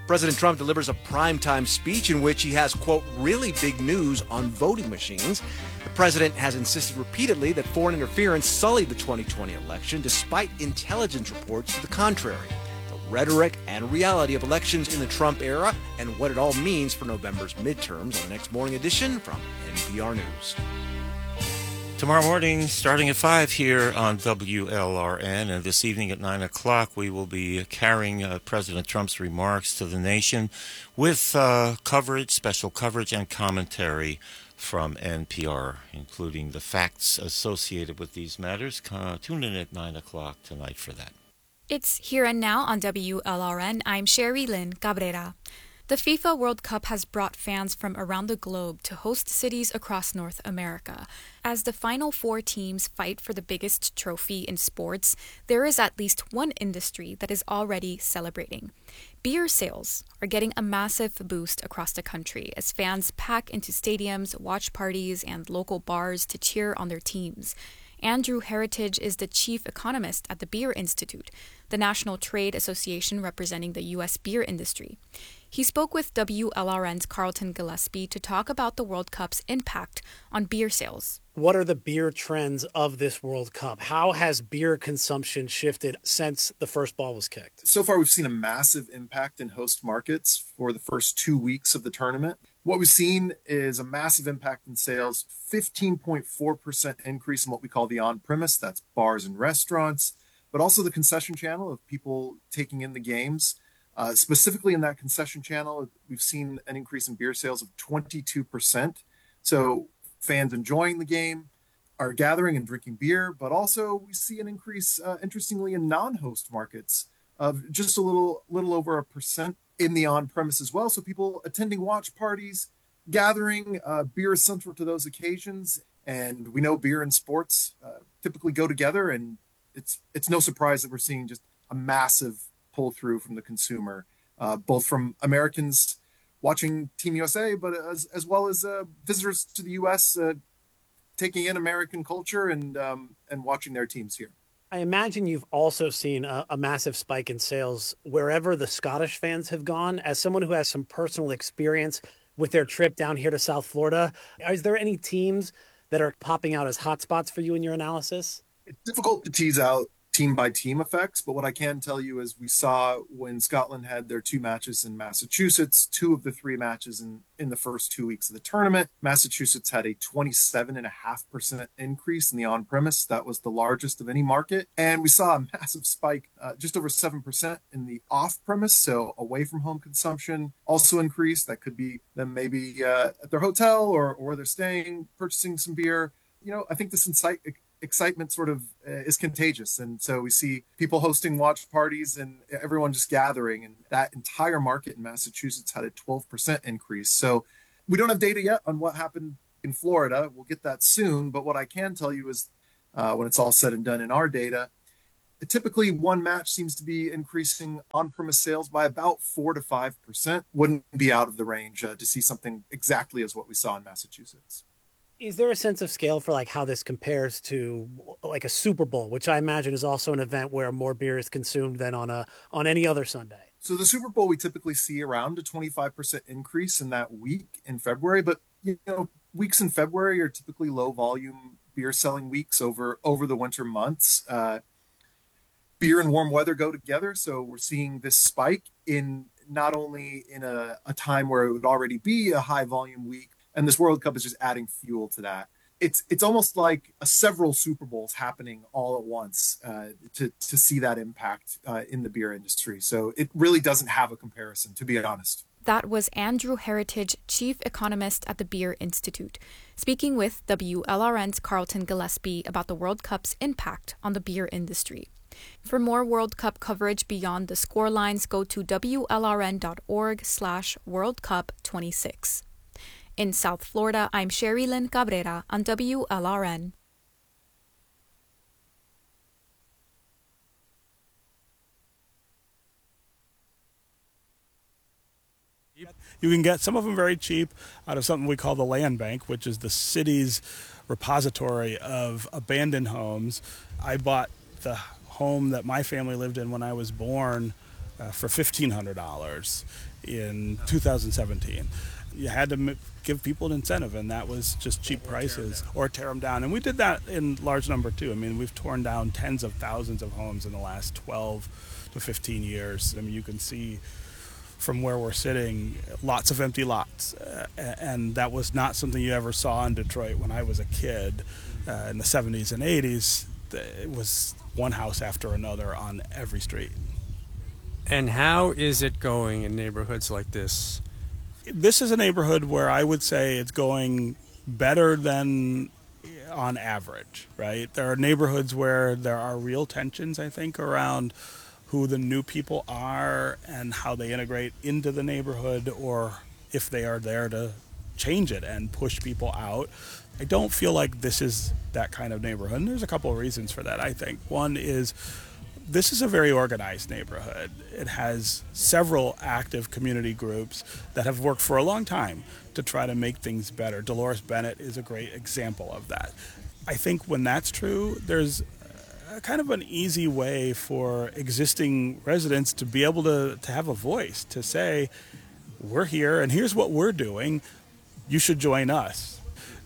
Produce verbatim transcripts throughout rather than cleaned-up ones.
President Trump delivers a primetime speech in which he has, quote, really big news on voting machines. The president has insisted repeatedly that foreign interference sullied the twenty twenty election, despite intelligence reports to the contrary. The rhetoric and reality of elections in the Trump era and what it all means for November's midterms on the next morning edition from N P R News. Tomorrow morning, starting at five here on W L R N, and this evening at nine o'clock, we will be carrying uh, President Trump's remarks to the nation with uh, coverage, special coverage, and commentary from N P R, including the facts associated with these matters. Uh, tune in at nine o'clock tonight for that. It's Here and Now on W L R N. I'm Sherry Lynn Cabrera. The FIFA World Cup has brought fans from around the globe to host cities across North America. As the final four teams fight for the biggest trophy in sports, there is at least one industry that is already celebrating. Beer sales are getting a massive boost across the country as fans pack into stadiums, watch parties, and local bars to cheer on their teams. Andrew Heritage is the chief economist at the Beer Institute, the national trade association representing the U S beer industry. He spoke with W L R N's Carlton Gillespie to talk about the World Cup's impact on beer sales. What are the beer trends of this World Cup? How has beer consumption shifted since the first ball was kicked? So far, we've seen a massive impact in host markets for the first two weeks of the tournament. What we've seen is a massive impact in sales, fifteen point four percent increase in what we call the on-premise, that's bars and restaurants, but also the concession channel of people taking in the games. Uh, specifically in that concession channel, we've seen an increase in beer sales of twenty-two percent. So fans enjoying the game are gathering and drinking beer, but also we see an increase, uh, interestingly, in non-host markets of just a little, little over a percent in the on-premise as well. So people attending watch parties, gathering, uh, beer is central to those occasions. And we know beer and sports uh, typically go together. And it's it's no surprise that we're seeing just a massive pull through from the consumer, uh, both from Americans watching Team U S A, but as, as well as uh, visitors to the U S uh, taking in American culture and um, and watching their teams here. I imagine you've also seen a, a massive spike in sales wherever the Scottish fans have gone. As someone who has some personal experience with their trip down here to South Florida, is there any teams that are popping out as hotspots for you in your analysis? It's difficult to tease out team by team effects, but what I can tell you is we saw when Scotland had their two matches in Massachusetts, two of the three matches in, in the first two weeks of the tournament, Massachusetts had a twenty-seven point five percent increase in the on-premise. That was the largest of any market. And we saw a massive spike, uh, just over seven percent in the off-premise, so away from home consumption also increased. That could be them maybe uh, at their hotel or, or where they're staying, purchasing some beer. You know, I think this insight excitement sort of uh, is contagious. And so we see people hosting watch parties and everyone just gathering. And that entire market in Massachusetts had a twelve percent increase. So we don't have data yet on what happened in Florida. We'll get that soon. But what I can tell you is uh, when it's all said and done in our data, typically one match seems to be increasing on-premise sales by about four to five percent. Wouldn't be out of the range uh, to see something exactly as what we saw in Massachusetts. Is there a sense of scale for like how this compares to like a Super Bowl, which I imagine is also an event where more beer is consumed than on a on any other Sunday? So the Super Bowl, we typically see around a twenty-five percent increase in that week in February. But, you know, weeks in February are typically low volume beer selling weeks over, over the winter months. Uh, beer and warm weather go together. So we're seeing this spike in not only in a, a time where it would already be a high volume week, and this World Cup is just adding fuel to that. It's it's almost like a several Super Bowls happening all at once uh, to, to see that impact uh, in the beer industry. So it really doesn't have a comparison, to be honest. That was Andrew Heritage, chief economist at the Beer Institute, speaking with W L R N's Carlton Gillespie about the World Cup's impact on the beer industry. For more World Cup coverage beyond the scorelines, go to W L R N dot org slash World Cup twenty-six. In South Florida, I'm Sherry Lynn Cabrera on W L R N. You can get some of them very cheap out of something we call the Land Bank, which is the city's repository of abandoned homes. I bought the home that my family lived in when I was born uh, for fifteen hundred dollars in two thousand seventeen. You had to m- give people an incentive, and that was just cheap prices or tear them down. And we did that in large number too. I mean, we've torn down tens of thousands of homes in the last twelve to fifteen years. I mean, you can see from where we're sitting, lots of empty lots. Uh, and that was not something you ever saw in Detroit when I was a kid uh, in the seventies and eighties. It was one house after another on every street. And how is it going in neighborhoods like this? This is a neighborhood where I would say it's going better than on average, right? There are neighborhoods where there are real tensions, I think, around who the new people are and how they integrate into the neighborhood, or if they are there to change it and push people out. I don't feel like this is that kind of neighborhood, and there's a couple of reasons for that, I think. One is this is a very organized neighborhood. It has several active community groups that have worked for a long time to try to make things better. Dolores Bennett is a great example of that. I think when that's true, there's a kind of an easy way for existing residents to be able to, to have a voice, to say, we're here and here's what we're doing. You should join us.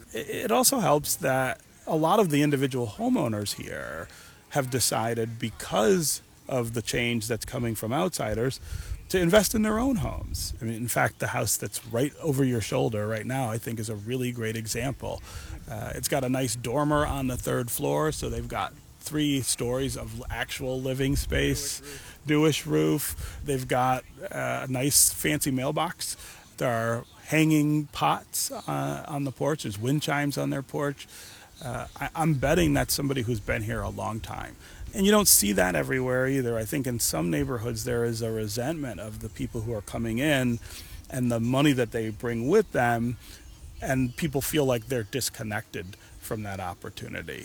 It also helps that a lot of the individual homeowners here have decided, because of the change that's coming from outsiders, to invest in their own homes. I mean, in fact, the house that's right over your shoulder right now, I think, is a really great example. Uh, it's got a nice dormer on the third floor, so they've got three stories of actual living space, Jewish roof. They've got uh, a nice fancy mailbox. There are hanging pots uh, on the porch. There's wind chimes on their porch. Uh, I, I'm betting that's somebody who's been here a long time. And you don't see that everywhere either. I think in some neighborhoods there is a resentment of the people who are coming in and the money that they bring with them, and people feel like they're disconnected from that opportunity.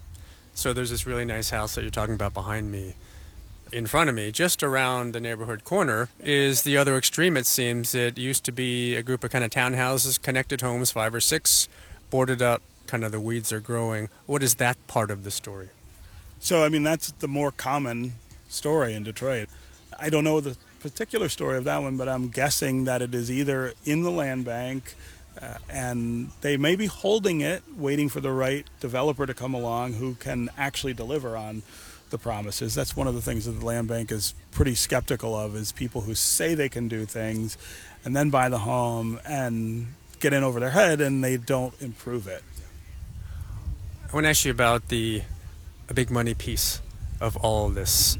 So there's this really nice house that you're talking about behind me. In front of me, just around the neighborhood corner, is the other extreme, it seems. It used to be a group of kind of townhouses, connected homes, five or six, boarded up, kind of the weeds are growing. What is that part of the story? So, I mean, that's the more common story in Detroit. I don't know the particular story of that one, but I'm guessing that it is either in the land bank, uh, and they may be holding it, waiting for the right developer to come along who can actually deliver on the promises. That's one of the things that the land bank is pretty skeptical of, is people who say they can do things and then buy the home and get in over their head and they don't improve it. I want to ask you about the a big money piece of all of this.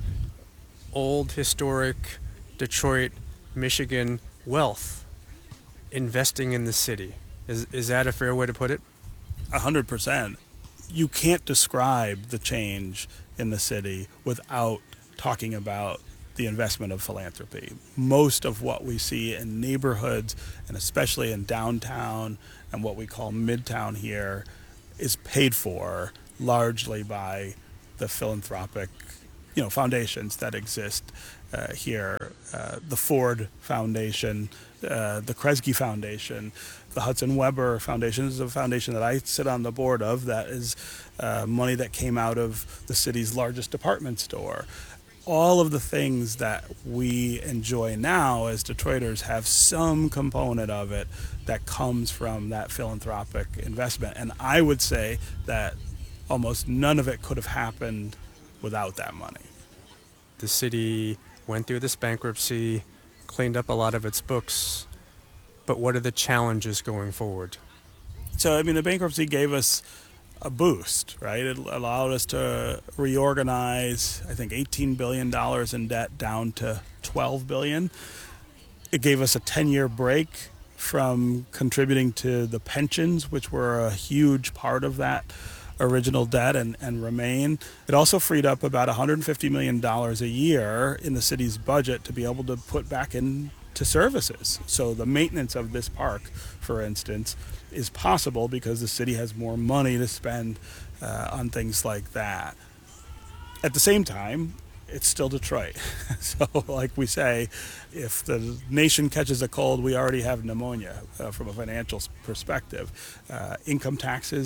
Old, historic Detroit, Michigan wealth investing in the city. Is is that a fair way to put it? A hundred percent. You can't describe the change in the city without talking about the investment of philanthropy. Most of what we see in neighborhoods, and especially in downtown and what we call midtown here, is paid for largely by the philanthropic, you know, foundations that exist uh, here. Uh, the Ford Foundation, uh, the Kresge Foundation, the Hudson Weber Foundation is a foundation that I sit on the board of. That is uh, money that came out of the city's largest department store. All of the things that we enjoy now as Detroiters have some component of it that comes from that philanthropic investment. And I would say that almost none of it could have happened without that money. The city went through this bankruptcy, cleaned up a lot of its books, but what are the challenges going forward? So, I mean, the bankruptcy gave us a boost, right? It allowed us to reorganize, I think, eighteen billion dollars in debt down to twelve billion dollars. It gave us a ten-year break from contributing to the pensions, which were a huge part of that original debt and, and remain. It also freed up about one hundred fifty million dollars a year in the city's budget to be able to put back into services. So the maintenance of this park, for instance, is possible because the city has more money to spend uh, on things like that. At the same time, it's still Detroit. So like we say, if the nation catches a cold, we already have pneumonia uh, from a financial perspective. Uh, income taxes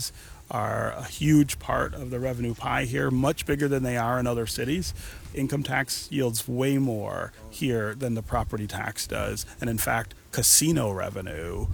are a huge part of the revenue pie here, much bigger than they are in other cities. Income tax yields way more here than the property tax does. And in fact, casino revenue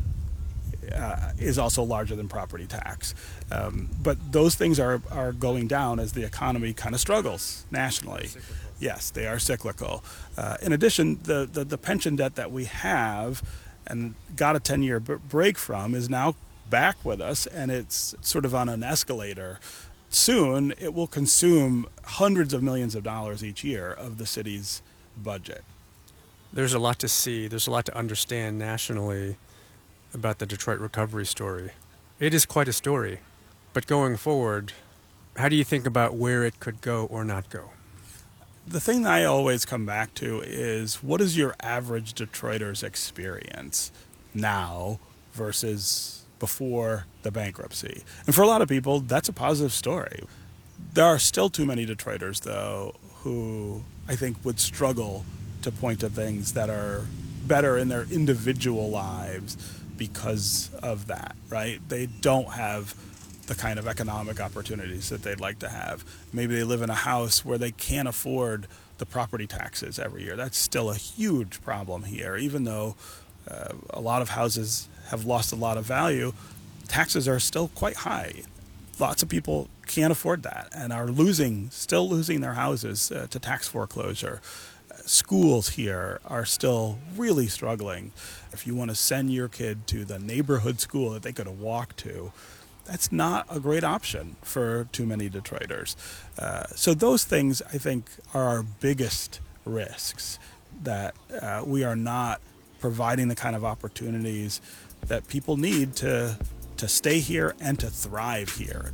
uh, is also larger than property tax. Um, but those things are, are going down as the economy kind of struggles nationally. Yes, they are cyclical. Uh, in addition, the, the, the pension debt that we have and got a ten-year b- break from is now back with us, and it's sort of on an escalator. Soon, it will consume hundreds of millions of dollars each year of the city's budget. There's a lot to see. There's a lot to understand nationally about the Detroit recovery story. It is quite a story. But going forward, how do you think about where it could go or not go? The thing that I always come back to is, what is your average Detroiter's experience now versus before the bankruptcy? And for a lot of people, that's a positive story. There are still too many Detroiters, though, who I think would struggle to point to things that are better in their individual lives because of that, right? They don't have the kind of economic opportunities that they'd like to have. Maybe they live in a house where they can't afford the property taxes every year. That's still a huge problem here. Even though uh, a lot of houses have lost a lot of value, taxes are still quite high. Lots of people can't afford that and are losing, still losing their houses uh, to tax foreclosure. Schools here are still really struggling. If you want to send your kid to the neighborhood school that they could walk to, that's not a great option for too many Detroiters. Uh, so those things, I think, are our biggest risks, that uh, we are not providing the kind of opportunities that people need to to stay here and to thrive here.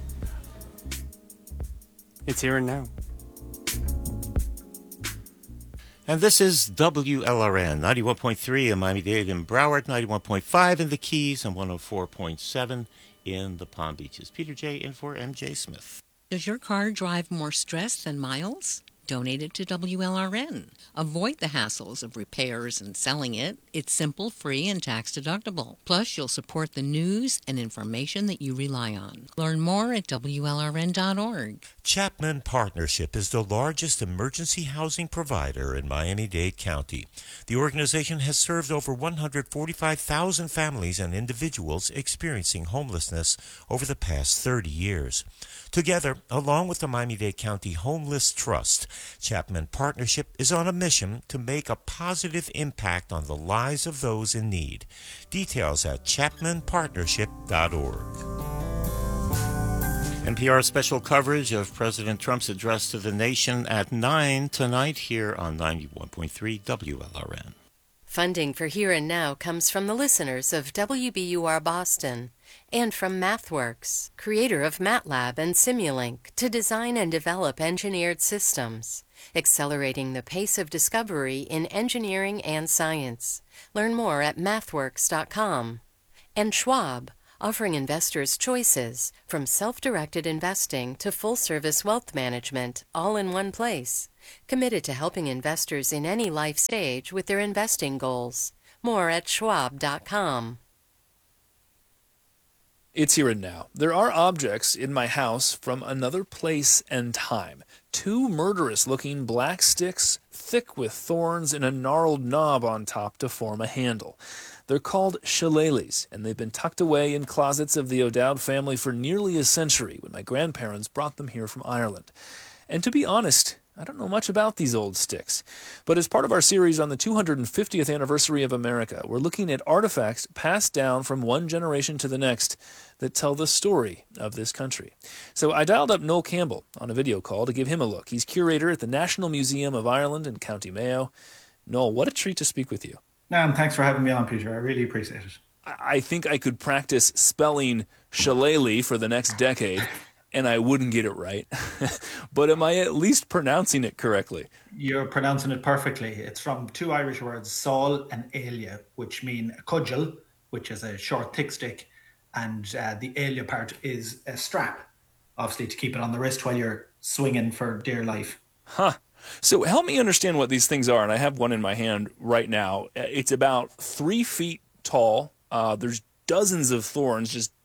It's here and now. And this is W L R N, ninety-one point three in Miami-Dade and Broward, ninety-one point five in the Keys, and one oh four point seven in the Palm Beaches. Peter J. in for M J Smith. Does your car drive more stress than miles? Donate it to W L R N. Avoid the hassles of repairs and selling it. It's simple, free, and tax-deductible. Plus, you'll support the news and information that you rely on. Learn more at W L R N dot org. Chapman Partnership is the largest emergency housing provider in Miami-Dade County. The organization has served over one hundred forty-five thousand families and individuals experiencing homelessness over the past thirty years. Together, along with the Miami-Dade County Homeless Trust, Chapman Partnership is on a mission to make a positive impact on the lives of those in need. Details at chapman partnership dot org. N P R special coverage of President Trump's address to the nation at nine tonight here on ninety-one point three W L R N. Funding for Here and Now comes from the listeners of W B U R Boston and from MathWorks, creator of MATLAB and Simulink, to design and develop engineered systems, accelerating the pace of discovery in engineering and science. Learn more at mathworks dot com. And Schwab, offering investors choices from self-directed investing to full-service wealth management, all in one place. Committed to helping investors in any life stage with their investing goals. More at schwab dot com. It's here and now. There are objects in my house from another place and time. Two murderous-looking black sticks, thick with thorns and a gnarled knob on top to form a handle. They're called shillelaghs, and they've been tucked away in closets of the O'Dowd family for nearly a century when my grandparents brought them here from Ireland. And to be honest, I don't know much about these old sticks. But as part of our series on the two hundred fiftieth anniversary of America, we're looking at artifacts passed down from one generation to the next that tell the story of this country. So I dialed up Noel Campbell on a video call to give him a look. He's curator at the National Museum of Ireland in County Mayo. Noel, what a treat to speak with you. No, and thanks for having me on, Peter. I really appreciate it. I think I could practice spelling shillelagh for the next decade, and I wouldn't get it right. But am I at least pronouncing it correctly? You're pronouncing it perfectly. It's from two Irish words, saul and alia, which mean a cudgel, which is a short, thick stick, and uh, the alia part is a strap, obviously to keep it on the wrist while you're swinging for dear life. Huh. So help me understand what these things are, and I have one in my hand right now. It's about three feet tall. Uh, there's dozens of thorns just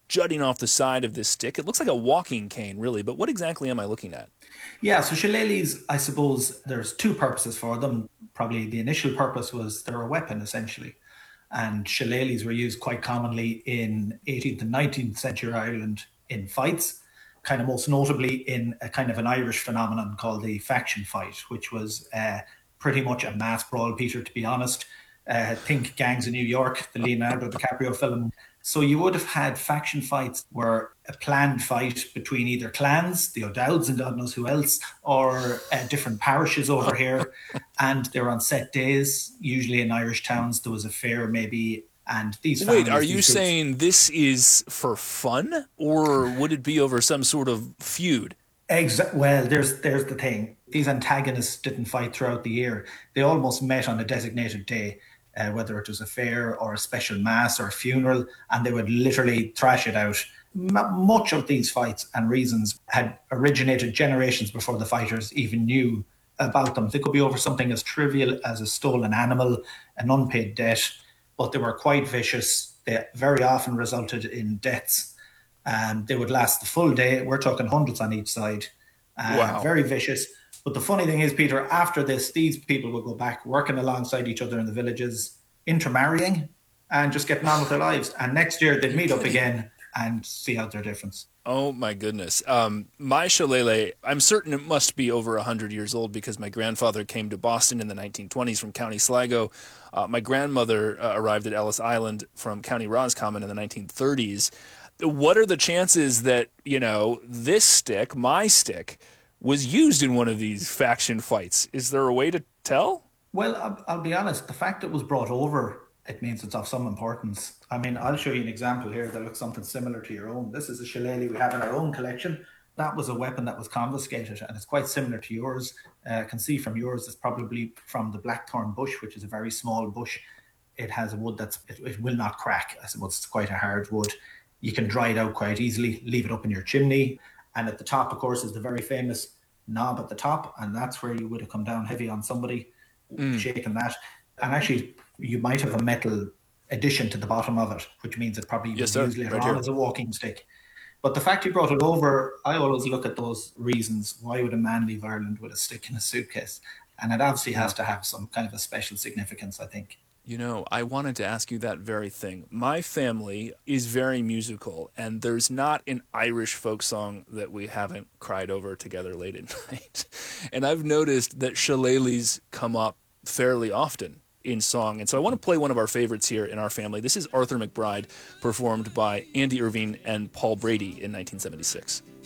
jutting off the side of this stick. It looks like a walking cane, really, but what exactly am I looking at? Yeah, so shillelaghs, I suppose there's two purposes for them. Probably the initial purpose was they're a weapon, essentially. And shillelaghs were used quite commonly in eighteenth and nineteenth century Ireland in fights, kind of most notably in a kind of an Irish phenomenon called the faction fight, which was uh, pretty much a mass brawl, Peter, to be honest. Uh, think Gangs of New York, the Leonardo DiCaprio film. So you would have had faction fights where a planned fight between either clans, the O'Dowds and God knows who else, or uh, different parishes over here. And they were on set days. Usually in Irish towns, there was a fair maybe. And these families, Wait, are you groups, saying this is for fun, or would it be over some sort of feud? Exa- well, there's there's the thing. These antagonists didn't fight throughout the year. They almost met on a designated day, uh, whether it was a fair or a special mass or a funeral, and they would literally thrash it out. M- much of these fights and reasons had originated generations before the fighters even knew about them. They could be over something as trivial as a stolen animal, an unpaid debt, but they were quite vicious. They very often resulted in deaths. And they would last the full day. We're talking hundreds on each side. Uh, Wow. Very vicious. But the funny thing is, Peter, after this, these people would go back working alongside each other in the villages, intermarrying, and just getting on with their lives. And next year they'd meet up again and see out their difference. Oh my goodness. Um, my shillelagh, I'm certain it must be over one hundred years old because my grandfather came to Boston in the nineteen twenties from County Sligo. Uh, my grandmother uh, arrived at Ellis Island from County Roscommon in the nineteen thirties. What are the chances that, you know, this stick, my stick, was used in one of these faction fights? Is there a way to tell? Well, I'll, I'll be honest. The fact it was brought over, it means it's of some importance. I mean, I'll show you an example here that looks something similar to your own. This is a shillelagh we have in our own collection. That was a weapon that was confiscated, and it's quite similar to yours. Uh, I can see from yours, it's probably from the blackthorn bush, which is a very small bush. It has a wood that's, it, it will not crack. I suppose it's quite a hard wood. You can dry it out quite easily, leave it up in your chimney. And at the top, of course, is the very famous knob at the top. And that's where you would have come down heavy on somebody, Mm. shaking that. And actually, you might have a metal addition to the bottom of it, which means it probably Yes, was sir. used later Right on here. as a walking stick. But the fact you brought it over, I always look at those reasons. Why would a man leave Ireland with a stick in a suitcase? And it obviously has to have some kind of a special significance, I think. You know, I wanted to ask you that very thing. My family is very musical, and there's not an Irish folk song that we haven't cried over together late at night. And I've noticed that shillelaghs come up fairly often in song. And so I want to play one of our favorites here in our family. This is Arthur McBride, performed by Andy Irving and Paul Brady in nineteen seventy-six.